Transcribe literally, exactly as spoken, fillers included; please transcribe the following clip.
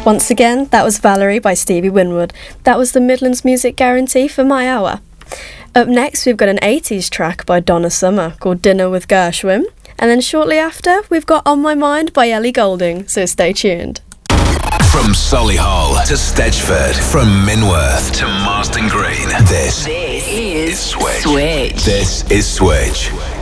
Once again, that was Valerie by Stevie Winwood. That was the Midlands Music Guarantee for my hour. Up next, we've got an eighties track by Donna Summer called Dinner with Gershwin. And then shortly after, we've got On My Mind by Ellie Goulding, so stay tuned. From Solihull to Stedgeford, from Minworth to Marston Green, this, This is is Switch. Switch. This is Switch.